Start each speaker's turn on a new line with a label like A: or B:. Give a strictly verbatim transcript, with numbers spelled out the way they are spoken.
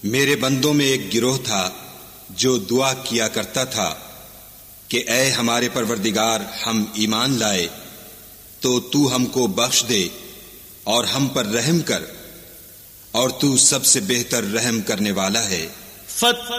A: मेरे बंदों में एक गिरोह था जो दुआ किया करता था कि ऐ हमारे परवरदिगार, हम ईमान लाए तो तू हमको बख्श दे और हम पर रहम कर, और तू सबसे बेहतर रहम करने वाला है।